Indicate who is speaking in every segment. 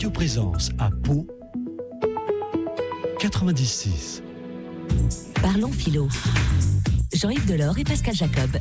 Speaker 1: Radio Présence à Pau, 96.
Speaker 2: Parlons philo. Jean-Yves Delors et Pascal Jacob.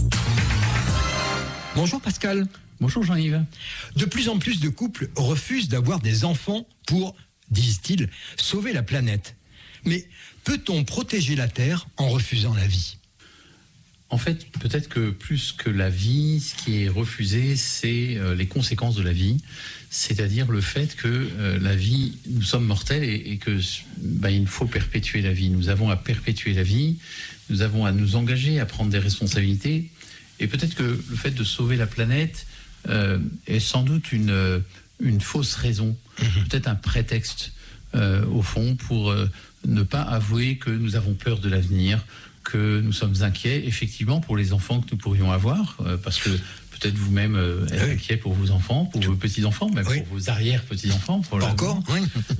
Speaker 3: Bonjour Pascal.
Speaker 4: Bonjour Jean-Yves.
Speaker 3: De plus en plus de couples refusent d'avoir des enfants pour, disent-ils, sauver la planète. Mais peut-on protéger la Terre en refusant la vie ?
Speaker 4: En fait, peut-être que plus que la vie, ce qui est refusé, c'est les conséquences de la vie. C'est-à-dire le fait que la vie, nous sommes mortels et que il faut perpétuer la vie. Nous avons à perpétuer la vie, nous avons à nous engager, à prendre des responsabilités. Et peut-être que le fait de sauver la planète est sans doute une fausse raison, peut-être un prétexte au fond pour ne pas avouer que nous avons peur de l'avenir, que nous sommes inquiets, effectivement, pour les enfants que nous pourrions avoir, parce que peut-être vous-même êtes inquiet pour vos enfants, pour vos petits-enfants, même pour vos arrière-petits-enfants.
Speaker 3: Pas encore, oui.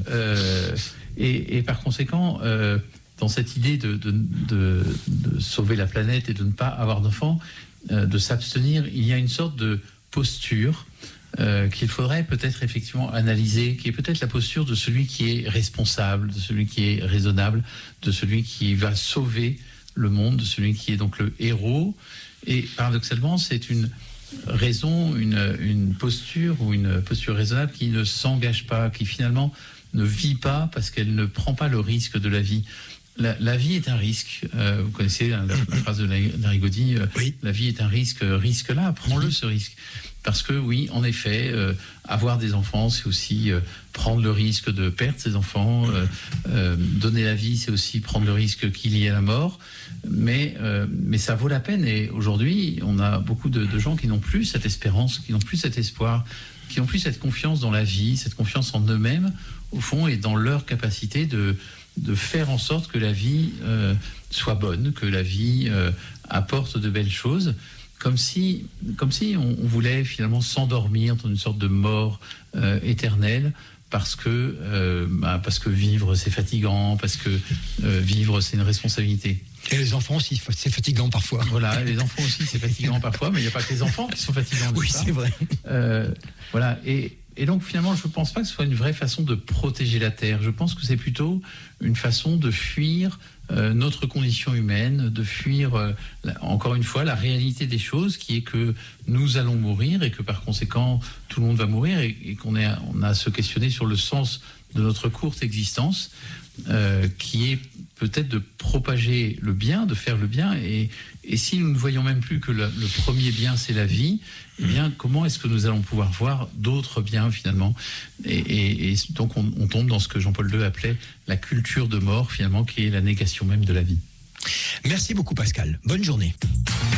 Speaker 4: Et par conséquent, dans cette idée de sauver la planète et de ne pas avoir d'enfants, de s'abstenir, il y a une sorte de posture qu'il faudrait peut-être effectivement analyser, qui est peut-être la posture de celui qui est responsable, de celui qui est raisonnable, de celui qui va sauver le monde, de celui qui est donc le héros. Et paradoxalement, c'est une raison, une posture ou une posture raisonnable qui ne s'engage pas, qui finalement ne vit pas parce qu'elle ne prend pas le risque de la vie. La vie est un risque. Vous connaissez la phrase de Larigaudy, la vie est un risque, risque-là, prends-le ce risque. Parce que oui, en effet, avoir des enfants, c'est aussi prendre le risque de perdre ses enfants. Donner la vie, c'est aussi prendre le risque qu'il y ait la mort. Mais ça vaut la peine. Et aujourd'hui, on a beaucoup de gens qui n'ont plus cette espérance, qui n'ont plus cet espoir, qui n'ont plus cette confiance dans la vie, cette confiance en eux-mêmes, au fond, et dans leur capacité de faire en sorte que la vie soit bonne, que la vie apporte de belles choses. Comme si on voulait finalement s'endormir dans une sorte de mort éternelle parce que vivre c'est fatigant, parce que vivre c'est une responsabilité.
Speaker 3: Et les enfants aussi, c'est fatigant parfois.
Speaker 4: Voilà, les enfants aussi c'est fatigant parfois, mais il n'y a pas que les enfants qui sont fatigants.
Speaker 3: Oui, c'est vrai.
Speaker 4: Voilà, et donc finalement je ne pense pas que ce soit une vraie façon de protéger la Terre. Je pense que c'est plutôt une façon de fuir notre condition humaine, de fuir encore une fois la réalité des choses, qui est que nous allons mourir et que par conséquent tout le monde va mourir et qu'on a à se questionner sur le sens de notre courte existence, qui est peut-être de propager le bien, de faire le bien, et si nous ne voyons même plus que le premier bien c'est la vie, eh bien comment est-ce que nous allons pouvoir voir d'autres biens finalement, et donc on tombe dans ce que Jean-Paul II appelait la culture de mort finalement, qui est la négation même de la vie.
Speaker 3: Merci beaucoup Pascal, bonne journée.